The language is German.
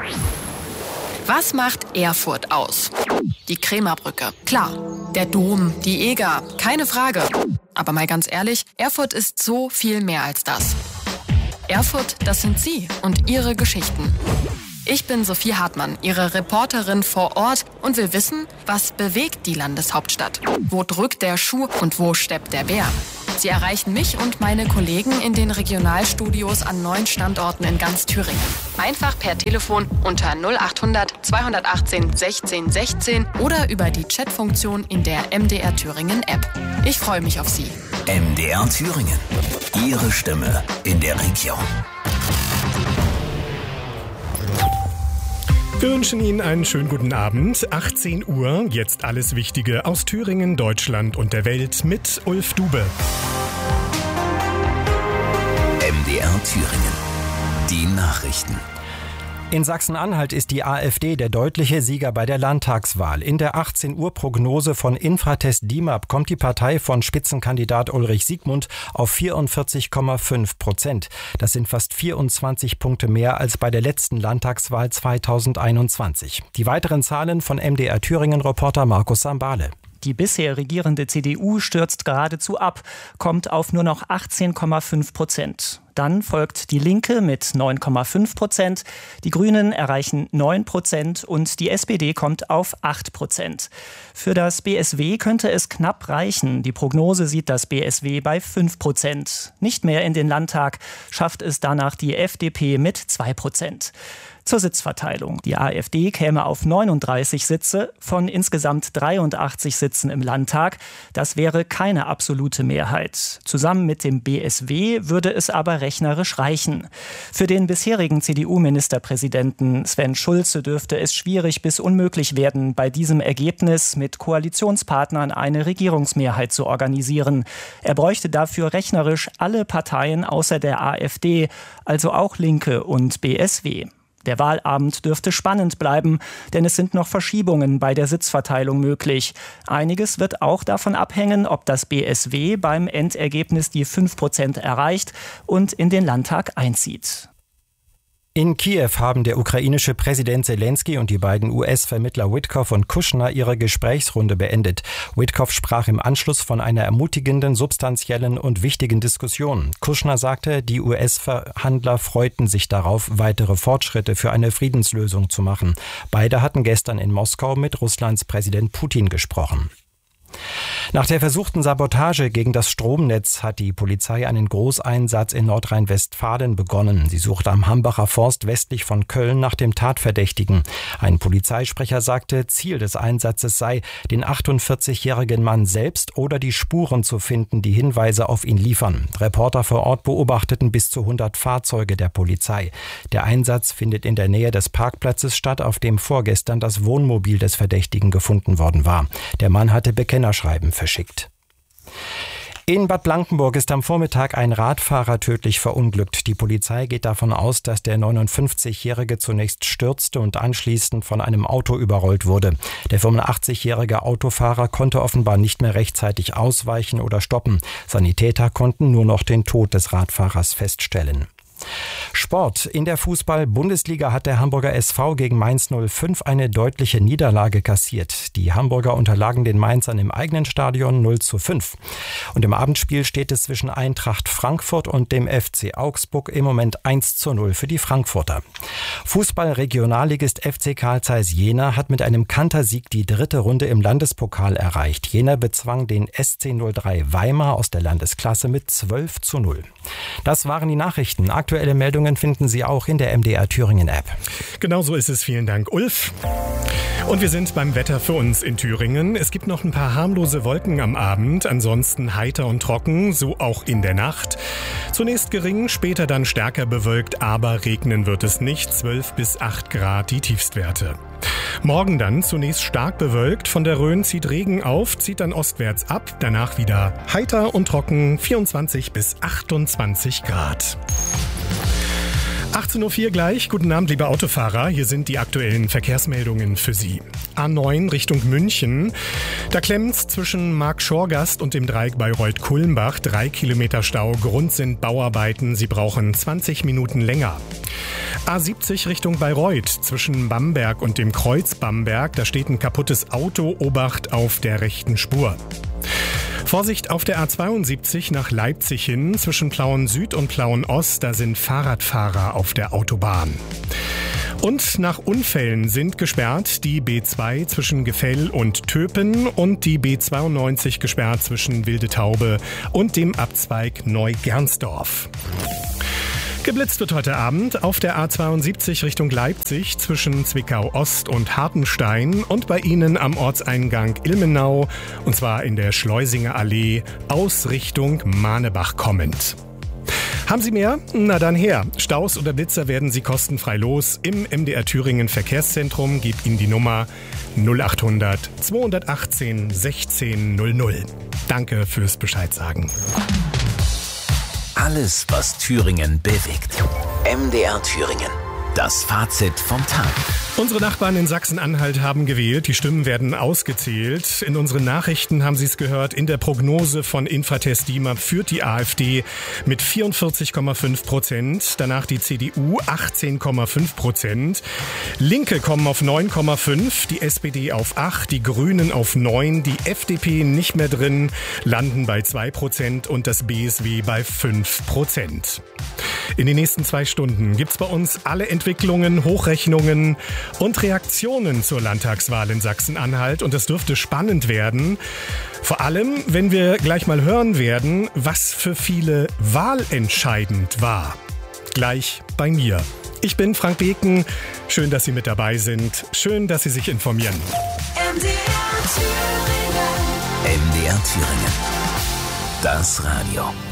Was macht Erfurt aus? Die Krämerbrücke. Klar, der Dom, die Eger, keine Frage. Aber mal ganz ehrlich, Erfurt ist so viel mehr als das. Erfurt, das sind Sie und Ihre Geschichten. Ich bin Sophie Hartmann, Ihre Reporterin vor Ort und will wissen, was bewegt die Landeshauptstadt? Wo drückt der Schuh und wo steppt der Bär? Sie erreichen mich und meine Kollegen in den Regionalstudios an 9 Standorten in ganz Thüringen. Einfach per Telefon unter 0800 218 16 16 oder über die Chatfunktion in der MDR Thüringen App. Ich freue mich auf Sie. MDR Thüringen. Ihre Stimme in der Region. Wir wünschen Ihnen einen schönen guten Abend. 18 Uhr, jetzt alles Wichtige aus Thüringen, Deutschland und der Welt mit Ulf Dube. MDR Thüringen. Die Nachrichten. In Sachsen-Anhalt ist die AfD der deutliche Sieger bei der Landtagswahl. In der 18-Uhr-Prognose von Infratest DIMAP kommt die Partei von Spitzenkandidat Ulrich Siegmund auf 44,5%. Das sind fast 24 Punkte mehr als bei der letzten Landtagswahl 2021. Die weiteren Zahlen von MDR Thüringen-Reporter Markus Sambale. Die bisher regierende CDU stürzt geradezu ab, kommt auf nur noch 18,5%. Dann folgt die Linke mit 9,5%, die Grünen erreichen 9% und die SPD kommt auf 8%. Für das BSW könnte es knapp reichen. Die Prognose sieht das BSW bei 5%. Nicht mehr in den Landtag schafft es danach die FDP mit 2%. Zur Sitzverteilung. Die AfD käme auf 39 Sitze von insgesamt 83 Sitzen im Landtag. Das wäre keine absolute Mehrheit. Zusammen mit dem BSW würde es aber rechnerisch reichen. Für den bisherigen CDU-Ministerpräsidenten Sven Schulze dürfte es schwierig bis unmöglich werden, bei diesem Ergebnis mit Koalitionspartnern eine Regierungsmehrheit zu organisieren. Er bräuchte dafür rechnerisch alle Parteien außer der AfD, also auch Linke und BSW. Der Wahlabend dürfte spannend bleiben, denn es sind noch Verschiebungen bei der Sitzverteilung möglich. Einiges wird auch davon abhängen, ob das BSW beim Endergebnis die 5% erreicht und in den Landtag einzieht. In Kiew haben der ukrainische Präsident Zelensky und die beiden US-Vermittler Witkoff und Kushner ihre Gesprächsrunde beendet. Witkoff sprach im Anschluss von einer ermutigenden, substanziellen und wichtigen Diskussion. Kushner sagte, die US-Verhandler freuten sich darauf, weitere Fortschritte für eine Friedenslösung zu machen. Beide hatten gestern in Moskau mit Russlands Präsident Putin gesprochen. Nach der versuchten Sabotage gegen das Stromnetz hat die Polizei einen Großeinsatz in Nordrhein-Westfalen begonnen. Sie suchte am Hambacher Forst westlich von Köln nach dem Tatverdächtigen. Ein Polizeisprecher sagte, Ziel des Einsatzes sei, den 48-jährigen Mann selbst oder die Spuren zu finden, die Hinweise auf ihn liefern. Reporter vor Ort beobachteten bis zu 100 Fahrzeuge der Polizei. Der Einsatz findet in der Nähe des Parkplatzes statt, auf dem vorgestern das Wohnmobil des Verdächtigen gefunden worden war. Der Mann hatte Bekennerschreiben verschickt. In Bad Blankenburg ist am Vormittag ein Radfahrer tödlich verunglückt. Die Polizei geht davon aus, dass der 59-Jährige zunächst stürzte und anschließend von einem Auto überrollt wurde. Der 85-jährige Autofahrer konnte offenbar nicht mehr rechtzeitig ausweichen oder stoppen. Sanitäter konnten nur noch den Tod des Radfahrers feststellen. Sport. In der Fußball-Bundesliga hat der Hamburger SV gegen Mainz 05 eine deutliche Niederlage kassiert. Die Hamburger unterlagen den Mainzern im eigenen Stadion 0:5. Und im Abendspiel steht es zwischen Eintracht Frankfurt und dem FC Augsburg im Moment 1:0 für die Frankfurter. Fußball-Regionalligist FC Carl Zeiss Jena hat mit einem Kantersieg die 3. Runde im Landespokal erreicht. Jena bezwang den SC 03 Weimar aus der Landesklasse mit 12:0. Das waren die Nachrichten. Aktuelle Meldungen finden Sie auch in der MDR Thüringen App. Genau so ist es. Vielen Dank, Ulf. Und wir sind beim Wetter für uns in Thüringen. Es gibt noch ein paar harmlose Wolken am Abend, ansonsten heiter und trocken, so auch in der Nacht. Zunächst gering, später dann stärker bewölkt, aber regnen wird es nicht. 12 bis 8 Grad die Tiefstwerte. Morgen dann zunächst stark bewölkt, von der Rhön zieht Regen auf, zieht dann ostwärts ab, danach wieder heiter und trocken, 24 bis 28 Grad. 18.04 Uhr gleich. Guten Abend, liebe Autofahrer. Hier sind die aktuellen Verkehrsmeldungen für Sie. A9 Richtung München. Da klemmt's zwischen Marktschorgast und dem Dreieck Bayreuth-Kulmbach. 3 Kilometer Stau. Grund sind Bauarbeiten. Sie brauchen 20 Minuten länger. A70 Richtung Bayreuth. Zwischen Bamberg und dem Kreuz Bamberg. Da steht ein kaputtes Auto. Obacht auf der rechten Spur. Vorsicht auf der A72 nach Leipzig hin, zwischen Plauen Süd und Plauen Ost, da sind Fahrradfahrer auf der Autobahn. Und nach Unfällen sind gesperrt die B2 zwischen Gefell und Töpen und die B92 gesperrt zwischen Wilde Taube und dem Abzweig Neugernsdorf. Geblitzt wird heute Abend auf der A72 Richtung Leipzig zwischen Zwickau Ost und Hartenstein und bei Ihnen am Ortseingang Ilmenau, und zwar in der Schleusinger Allee aus Richtung Mahnebach kommend. Haben Sie mehr? Na dann her. Staus oder Blitzer werden Sie kostenfrei los. Im MDR Thüringen Verkehrszentrum gibt Ihnen die Nummer 0800 218 1600. Danke fürs Bescheidsagen. Alles, was Thüringen bewegt. MDR Thüringen. Das Fazit vom Tag. Unsere Nachbarn in Sachsen-Anhalt haben gewählt. Die Stimmen werden ausgezählt. In unseren Nachrichten haben Sie es gehört. In der Prognose von Infratest DIMAP führt die AfD mit 44,5%. Danach die CDU 18,5%. Linke kommen auf 9,5%. Die SPD auf 8%. Die Grünen auf 9%. Die FDP nicht mehr drin. Landen bei 2% und das BSW bei 5%. In den nächsten 2 Stunden gibt's bei uns alle Entwicklungen, Hochrechnungen und Reaktionen zur Landtagswahl in Sachsen-Anhalt. Und das dürfte spannend werden. Vor allem, wenn wir gleich mal hören werden, was für viele wahlentscheidend war. Gleich bei mir. Ich bin Frank Beken. Schön, dass Sie mit dabei sind. Schön, dass Sie sich informieren. MDR Thüringen. Das Radio.